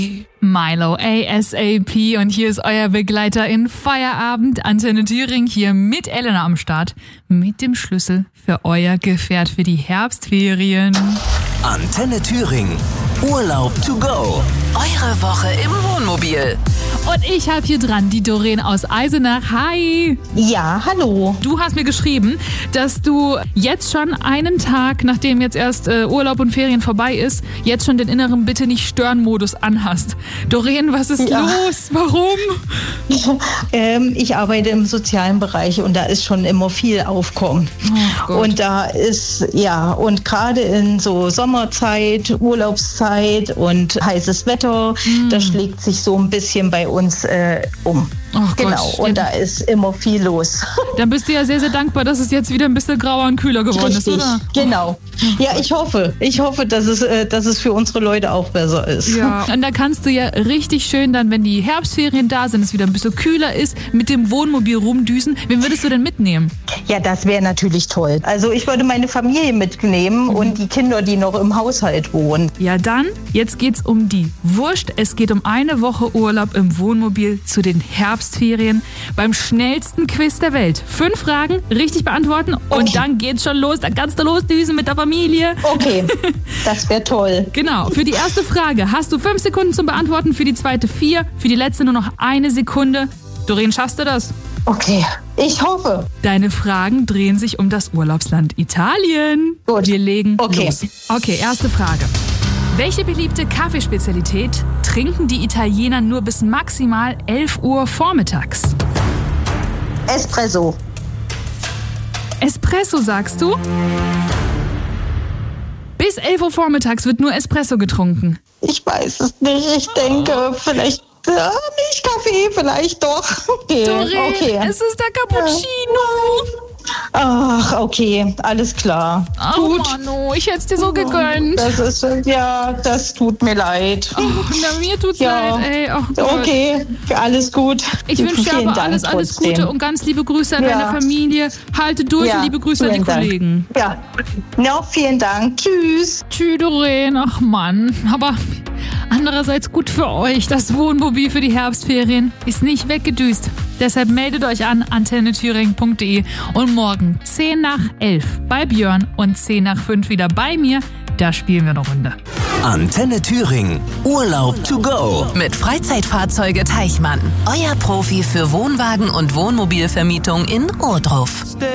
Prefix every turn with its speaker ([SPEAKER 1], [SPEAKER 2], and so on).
[SPEAKER 1] Milo ASAP und hier ist euer Begleiter in Feierabend, Antenne Thüringen, hier mit Elena am Start, mit dem Schlüssel für euer Gefährt für die Herbstferien.
[SPEAKER 2] Antenne Thüringen, Urlaub to go.
[SPEAKER 3] Eure Woche im Wohnmobil.
[SPEAKER 1] Und ich habe hier dran die Doreen aus Eisenach. Hi!
[SPEAKER 4] Ja, hallo.
[SPEAKER 1] Du hast mir geschrieben, dass du jetzt schon einen Tag, nachdem jetzt erst Urlaub und Ferien vorbei ist, jetzt schon den inneren Bitte-nicht-stören-Modus anhast. Doreen, was ist los? Warum?
[SPEAKER 4] Ich arbeite im sozialen Bereich und da ist schon immer viel Aufkommen.
[SPEAKER 1] Oh Gott.
[SPEAKER 4] Und da ist, und gerade in so Sommerzeit, Urlaubszeit und heißes Wetter, da schlägt sich so ein bisschen bei uns um.
[SPEAKER 1] Oh
[SPEAKER 4] genau,
[SPEAKER 1] Gott,
[SPEAKER 4] und da ist immer viel los.
[SPEAKER 1] Dann bist du ja sehr, sehr dankbar, dass es jetzt wieder ein bisschen grauer und kühler geworden ist, oder?
[SPEAKER 4] Genau. Ja, ich hoffe, dass es für unsere Leute auch besser ist.
[SPEAKER 1] Ja, und da kannst du ja richtig schön dann, wenn die Herbstferien da sind, es wieder ein bisschen kühler ist, mit dem Wohnmobil rumdüsen. Wen würdest du denn mitnehmen?
[SPEAKER 4] Ja, das wäre natürlich toll. Also ich würde meine Familie mitnehmen und die Kinder, die noch im Haushalt wohnen.
[SPEAKER 1] Ja dann, jetzt geht's um die Wurst. Es geht um eine Woche Urlaub im Wohnmobil zu den Herbstferien beim schnellsten Quiz der Welt. 5 Fragen, richtig beantworten und dann geht's schon los. Dann kannst du losdüsen mit der Familie.
[SPEAKER 4] Okay, das wäre toll.
[SPEAKER 1] Genau, für die erste Frage hast du 5 Sekunden zum Beantworten, für die zweite 4, für die letzte nur noch 1 Sekunde. Doreen, schaffst du das?
[SPEAKER 4] Okay, ich hoffe.
[SPEAKER 1] Deine Fragen drehen sich um das Urlaubsland Italien.
[SPEAKER 4] Gut.
[SPEAKER 1] Wir legen
[SPEAKER 4] Okay.
[SPEAKER 1] los. Okay, erste Frage. Welche beliebte Kaffeespezialität trinken die Italiener nur bis maximal 11 Uhr vormittags?
[SPEAKER 4] Espresso.
[SPEAKER 1] Espresso, sagst du? Bis 11 Uhr vormittags wird nur Espresso getrunken.
[SPEAKER 4] Ich weiß es nicht. Ich denke, vielleicht nicht Kaffee, vielleicht doch. Okay.
[SPEAKER 1] Doreen,
[SPEAKER 4] Okay.
[SPEAKER 1] es ist der Cappuccino.
[SPEAKER 4] Ach, okay, alles klar.
[SPEAKER 1] Oh
[SPEAKER 4] Gut.
[SPEAKER 1] Mano, ich hätte es dir so gegönnt.
[SPEAKER 4] Das ist, das tut mir leid.
[SPEAKER 1] Oh, na, mir tut's
[SPEAKER 4] Ja.
[SPEAKER 1] leid, ey. Oh Gott.
[SPEAKER 4] Okay, alles gut.
[SPEAKER 1] Ich wünsche dir
[SPEAKER 4] Vielen
[SPEAKER 1] aber
[SPEAKER 4] Dank
[SPEAKER 1] alles
[SPEAKER 4] trotzdem.
[SPEAKER 1] Gute und ganz liebe Grüße an
[SPEAKER 4] Ja.
[SPEAKER 1] deine Familie. Halte durch
[SPEAKER 4] Ja,
[SPEAKER 1] und liebe Grüße an die
[SPEAKER 4] vielen Dank.
[SPEAKER 1] Kollegen.
[SPEAKER 4] Ja, vielen Dank. Tschüss.
[SPEAKER 1] Tschüss, Doreen. Ach Mann. Aber andererseits gut für euch. Das Wohnmobil für die Herbstferien ist nicht weggedüst. Deshalb meldet euch an antennethüringen.de und morgen 10 nach 11 bei Björn und 10 nach 5 wieder bei mir. Da spielen wir eine Runde.
[SPEAKER 2] Antenne Thüringen, Urlaub to go.
[SPEAKER 3] Mit Freizeitfahrzeuge Teichmann. Euer Profi für Wohnwagen und Wohnmobilvermietung in Ohrdruf.